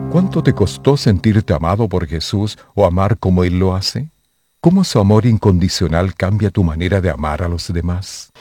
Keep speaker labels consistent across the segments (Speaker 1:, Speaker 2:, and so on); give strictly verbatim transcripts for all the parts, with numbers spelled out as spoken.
Speaker 1: ¿Cuánto te costó sentirte amado por Jesús o amar como Él lo hace? ¿Cómo su amor incondicional cambia tu manera de amar a los demás?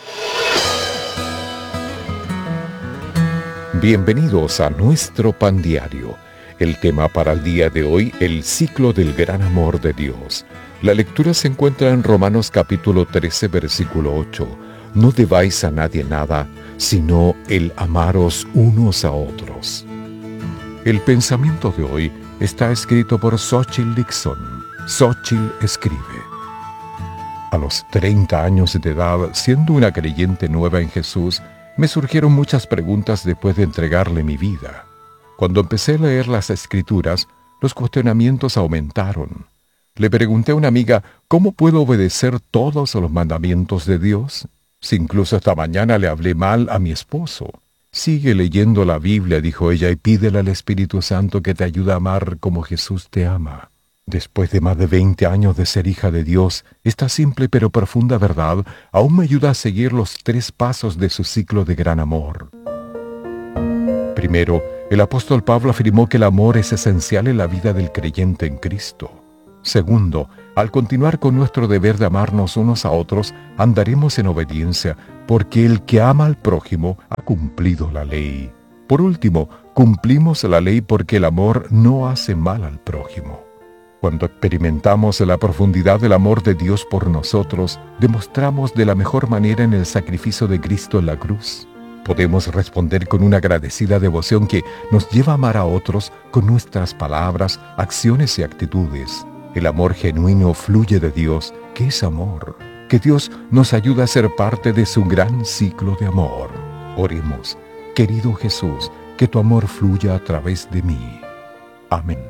Speaker 1: Bienvenidos a nuestro Pan Diario. El tema para el día de hoy, el ciclo del gran amor de Dios. La lectura se encuentra en Romanos capítulo trece, versículo ocho. No debáis a nadie nada, sino el amaros unos a otros. El pensamiento de hoy está escrito por Xochitl Dixon. Xochitl escribe: a los treinta años de edad, siendo una creyente nueva en Jesús, me surgieron muchas preguntas después de entregarle mi vida. Cuando empecé a leer las Escrituras, los cuestionamientos aumentaron. Le pregunté a una amiga, ¿cómo puedo obedecer todos los mandamientos de Dios? Si incluso esta mañana le hablé mal a mi esposo. Sigue leyendo la Biblia, dijo ella, y pídele al Espíritu Santo que te ayude a amar como Jesús te ama. Después de más de veinte años de ser hija de Dios, esta simple pero profunda verdad aún me ayuda a seguir los tres pasos de su ciclo de gran amor. Primero, el apóstol Pablo afirmó que el amor es esencial en la vida del creyente en Cristo. Segundo, al continuar con nuestro deber de amarnos unos a otros, andaremos en obediencia, porque el que ama al prójimo ha cumplido la ley. Por último, cumplimos la ley porque el amor no hace mal al prójimo. Cuando experimentamos la profundidad del amor de Dios por nosotros, demostramos de la mejor manera en el sacrificio de Cristo en la cruz. Podemos responder con una agradecida devoción que nos lleva a amar a otros con nuestras palabras, acciones y actitudes. El amor genuino fluye de Dios, que es amor. Que Dios nos ayude a ser parte de su gran ciclo de amor. Oremos. Querido Jesús, que tu amor fluya a través de mí. Amén.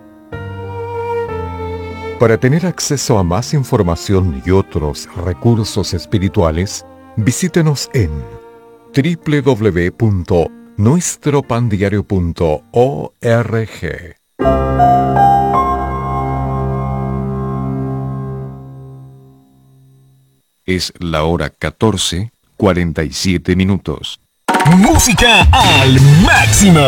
Speaker 1: Para tener acceso a más información y otros recursos espirituales, visítenos en doble u doble u doble u punto nuestro pan diario punto org.
Speaker 2: Es la hora catorce, cuarenta y siete minutos.
Speaker 3: Música al máximo.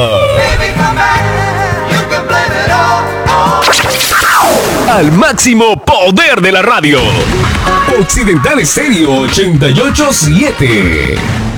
Speaker 3: Al máximo poder de la radio. Occidental Estéreo ochenta y ocho punto siete.